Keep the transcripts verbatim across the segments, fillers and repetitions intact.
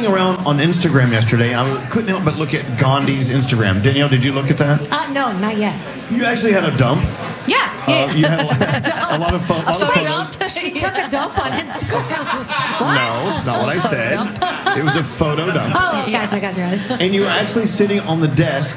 scrolling around on Instagram yesterday. I couldn't help but look at Gandhi's Instagram. Danielle, did you look at that? Uh, no, not yet. You actually had a dump. Yeah. Uh, yeah. you had a lot, a lot of, fo- lot of photos. Dump. She took a dump on Instagram. What? No, it's not what I said. It was a photo dump. Oh, gotcha, gotcha. And you were actually sitting on the desk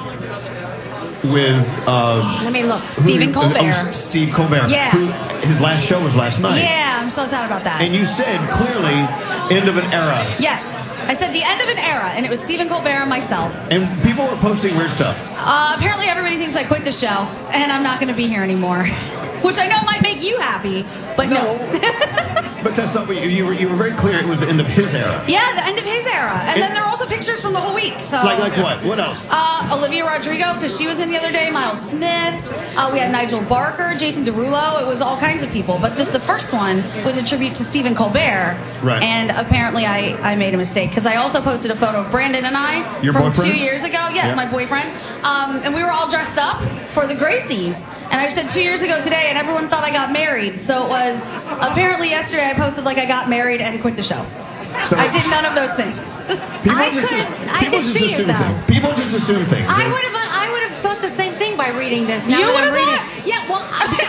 with... Uh, Let me look. Stephen who- Colbert. Oh, Steve Colbert. Yeah. Who, his last show was last night. Yeah, I'm so sad about that. And you said, clearly, end of an era. Yes. I said the end of an era, and it was Stephen Colbert and myself. And people were posting weird stuff. Uh, apparently everybody thinks I quit the show, and I'm not going to be here anymore. Which I know might make you happy, but no. But that's not what you, you were. You were very clear. It was the end of his era. Yeah, the end of his era. And It- then there are also pictures from the whole week. So Like, like what? What else? Uh, Olivia Rodrigo, because she was in the other day. Miles Smith. Uh, we had Nigel Barker, Jason Derulo. It was all kinds of people. But just the first one was a tribute to Stephen Colbert. Right. And apparently I, I made a mistake because I also posted a photo of Brandon and I Your from boyfriend? two years ago. Yes, Yeah. my boyfriend. Um, and we were all dressed up for the Gracies. And I said two years ago today, and everyone thought I got married. So it was apparently yesterday I posted like I got married and quit the show. So I did none of those things. People I just, could- I people could just see it, assume though. things. People just assume things. I And- would have I would have thought the same thing by reading this. Now You that would I'm have reading thought? it. Yeah, well,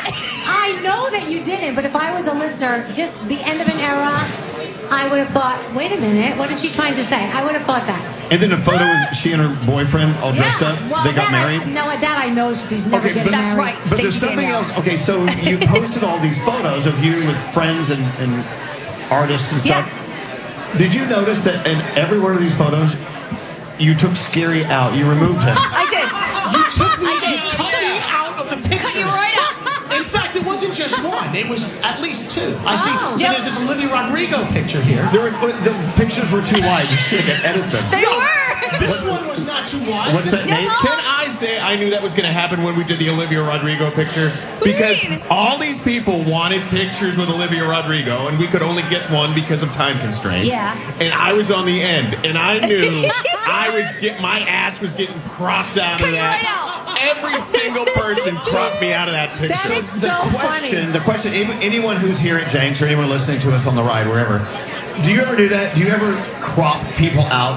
I, I know that you didn't, but if I was a listener, just the end of an era, I would have thought, wait a minute, what is she trying to say? I would have thought that. And then a photo with she and her boyfriend all dressed yeah. up. Well, they got that I- married. no, that I know she's never Okay, getting but- That's married. right. But Thank there's you, something Danielle. else. Okay, so you posted all these photos of you with friends and, and artists and stuff. Yeah. Did you notice that in every one of these photos, you took Scary out? You removed him. I did. You took me, I did. you cut me out of the pictures. Cut you right out. In fact, it wasn't just one. It was at least two. I see. Oh. So Yep. there's this Olivia Rodrigo picture here. There were, the pictures were too wide. You should have edited them. They were. This one was not too wide. What's that, Yes, Nate? huh? Can I say I knew that was going to happen when we did the Olivia Rodrigo picture? Because mean? all these people wanted pictures with Olivia Rodrigo, and we could only get one because of time constraints. Yeah. And I was on the end, and I knew I was get my ass was getting cropped out Cut of you that. right out. Every single person cropped me out of that picture. That is The so question, funny. the question, any- anyone who's here at Jenks or anyone listening to us on the ride, wherever, do you ever do that? Do you ever crop people out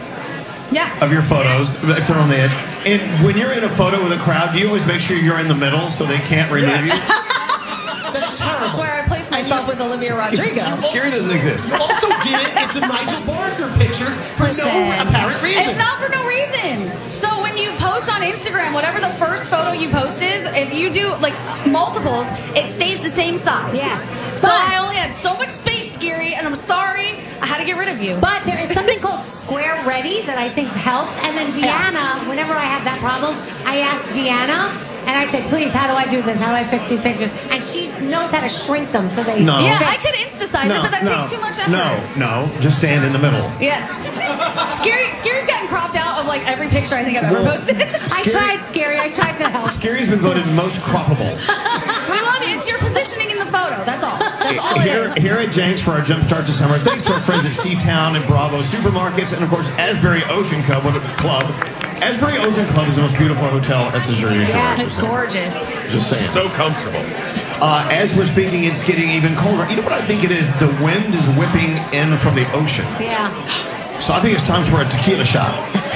Yeah. of your photos if they're on the edge? And when you're in a photo with a crowd, do you always make sure you're in the middle so they can't remove you? That's terrible. That's where I placed myself with Olivia Rodrigo. Scary doesn't exist. You also did it at the Nigel Barker picture for Listen, no apparent reason. It's not for no reason. So when you post on Instagram, whatever the first photo you post is, if you do like multiples, it stays the same size. Yes. So But- I only had so much space, Scary, and I'm sorry. I had to get rid of you. But there is something called Square Ready that I think helps. And then Deanna, whenever I have that problem, I ask Deanna, and I say, please, how do I do this? How do I fix these pictures? And she knows how to shrink them so they No. yeah, fit. I could instasize it, No, but that no, takes too much effort. no, no. Just stand in the middle. Yes. Scary, Scary's gotten cropped out of like every picture I think I've ever Well, posted. I Scary- tried, Scary. I tried to help. Scary's been voted most croppable. We love you. It's your positioning in the photo. That's all. That's all it Here, is. here at Jenks for our Jumpstart to Summer, thanks to our friends at Seatown and Bravo Supermarkets, and of course Asbury Ocean Club. Club. Asbury Ocean Club is the most beautiful hotel at the Jersey Shore. Yes. It's gorgeous. Just saying. So comfortable. Uh, as we're speaking, it's getting even colder. You know what I think it is? The wind is whipping in from the ocean. Yeah. So I think it's time for a tequila shot.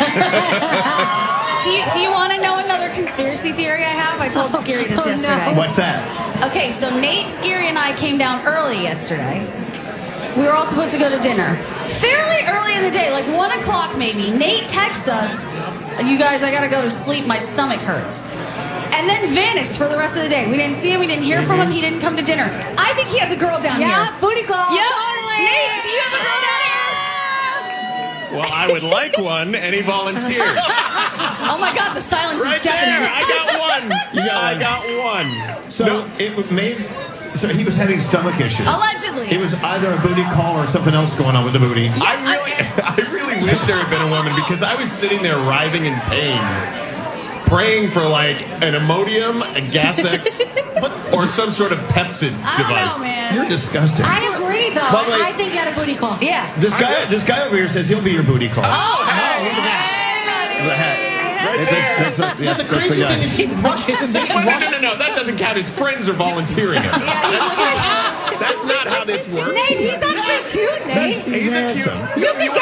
Do you, do you want to know another conspiracy theory I have? I told Scary this Oh, no. yesterday. What's that? Okay, so Nate, Scary, and I came down early yesterday. We were all supposed to go to dinner. Fairly early in the day, like one o'clock maybe. Nate texts us, you guys, I gotta go to sleep, my stomach hurts. And then vanished for the rest of the day. We didn't see him, we didn't hear from him, he didn't come to dinner. I think he has a girl down Yeah, here. booty call. Yep. Totally. Nate, do you have a girl down here? Well, I would like one, and he volunteered. Oh my god, the silence Right is there, deafening. I got one. You got I one. got one. So No. it made. So he was having stomach issues. Allegedly. It was either a booty call or something else going on with the booty. I really, I really wish there had been a woman because I was sitting there writhing in pain, praying for like an Imodium, a Gas-X, or some sort of Pepsid I don't device. know, man. You're disgusting. I agree, though. By the way- I think you had a booty call. Yeah. This guy, this guy over here says he'll be your booty call. Oh, hey, look at that. The hat. Right That's, there. that's, that's, Yeah, that's, the that's crazy the guy. thing is he rushed him. They Well, no, rushed no, no, no. That doesn't count. His friends are volunteering him. Yeah, he's looking- That's not how this works. Nate, he's actually cute, Nate. He's He's a handsome. cute. You can